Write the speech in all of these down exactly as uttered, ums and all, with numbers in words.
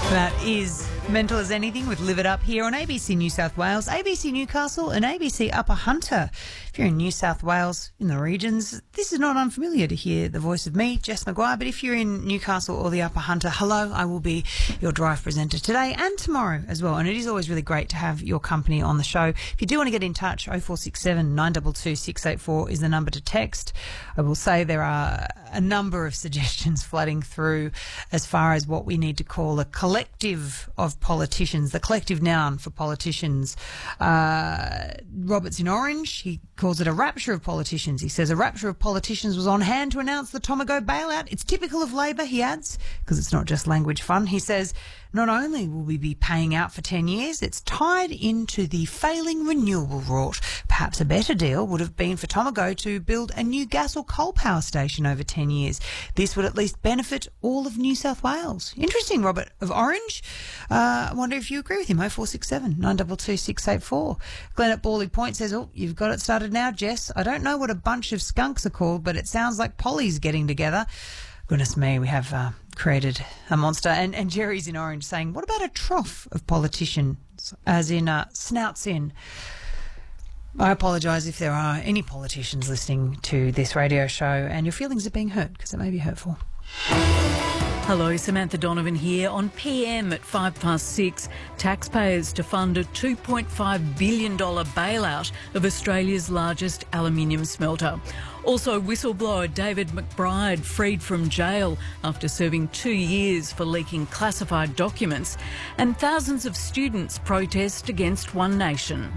That is Mental as Anything with Live It Up here on A B C New South Wales, A B C Newcastle and A B C Upper Hunter. If you're in New South Wales, in the regions, this is not unfamiliar to hear the voice of me, Jess Maguire, but if you're in Newcastle or the Upper Hunter, hello, I will be your drive presenter today and tomorrow as well, and it is always really great to have your company on the show. If you do want to get in touch, oh four six seven, nine two two, six eight four is the number to text. I will say there are a number of suggestions flooding through as far as what we need to call a collective of politicians, the collective noun for politicians. Uh, Robert's in Orange. He calls it a rapture of politicians. He says a rapture of politicians was on hand to announce the Tomago bailout. It's typical of Labor, he adds, because it's not just language fun. He says not only will we be paying out for ten years, it's tied into the failing renewable rort. Perhaps a better deal would have been for Tomago to build a new gas or coal power station over ten years. This would at least benefit all of New South Wales. Interesting, Robert of Orange. Uh, I wonder if you agree with him. oh four six seven, nine two two, six eight four. Glenn at Borley Point says, oh, you've got it started now, Jess. I don't know what a bunch of skunks are called, but it sounds like Polly's getting together. Goodness me, we have uh, created a monster. And, and Jerry's in Orange saying, what about a trough of politicians, as in uh, snouts in? I apologise if there are any politicians listening to this radio show and your feelings are being hurt, because it may be hurtful. Hello, Samantha Donovan here. On P M at five past six, taxpayers to fund a two point five billion dollars bailout of Australia's largest aluminium smelter. Also, whistleblower David McBride freed from jail after serving two years for leaking classified documents. And thousands of students protest against One Nation.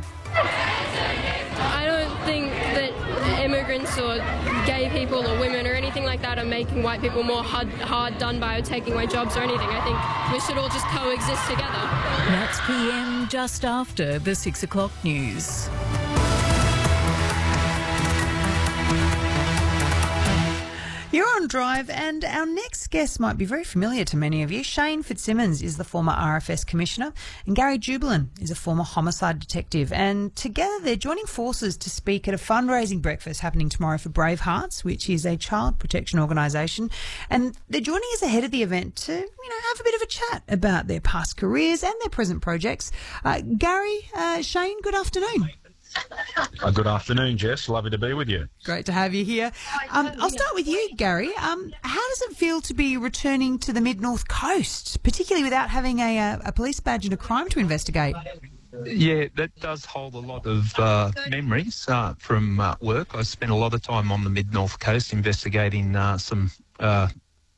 I don't think that immigrants or gay people or women or anything like that are making white people more hard, hard done by or taking away jobs or anything. I think we should all just coexist together. That's P M just after the six o'clock news. You're on Drive, and our next guest might be very familiar to many of you. Shane Fitzsimmons is the former R F S Commissioner, and Gary Jubelin is a former homicide detective. And together they're joining forces to speak at a fundraising breakfast happening tomorrow for Brave Hearts, which is a child protection organisation. And they're joining us ahead of the event to, you know, have a bit of a chat about their past careers and their present projects. Uh, Gary, uh, Shane, good afternoon. Uh, good afternoon, Jess. Lovely to be with you. Great to have you here. Um, I'll start with you, Gary. Um, how does it feel to be returning to the Mid-North Coast, particularly without having a, a, a police badge and a crime to investigate? Yeah, that does hold a lot of uh, memories uh, from uh, work. I spent a lot of time on the Mid-North Coast investigating uh, some uh,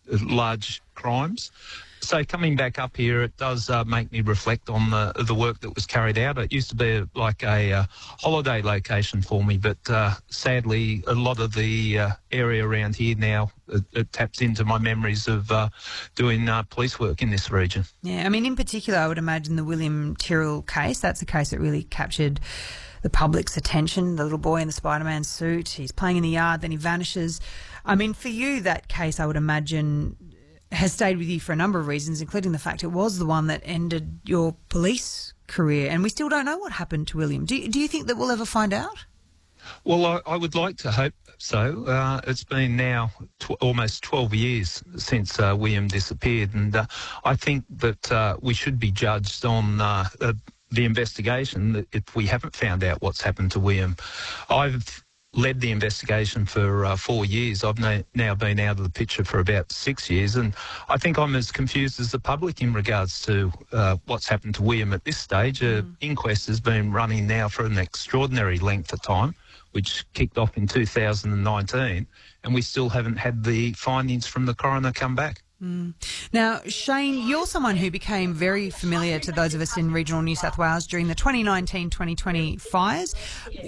large crimes. So coming back up here, it does uh, make me reflect on the the work that was carried out. It used to be a, like a uh, holiday location for me, but uh, sadly, a lot of the uh, area around here now, it, it taps into my memories of uh, doing uh, police work in this region. Yeah, I mean, in particular, I would imagine the William Tyrrell case. That's a case that really captured the public's attention. The little boy in the Spider-Man suit, he's playing in the yard, then he vanishes. I mean, for you, that case, I would imagine, has stayed with you for a number of reasons, including the fact it was the one that ended your police career, and we still don't know what happened to William. Do, do you think that we'll ever find out? Well, I, I would like to hope so. Uh, it's been now tw- almost twelve years since uh, William disappeared, and uh, I think that uh, we should be judged on uh, uh, the investigation if we haven't found out what's happened to William. I've led the investigation for uh, four years. I've na- now been out of the picture for about six years, and I think I'm as confused as the public in regards to uh, what's happened to William at this stage. An mm. inquest has been running now for an extraordinary length of time, which kicked off in two thousand nineteen, and we still haven't had the findings from the coroner come back. Mm. Now, Shane, you're someone who became very familiar to those of us in regional New South Wales during the twenty nineteen twenty twenty fires.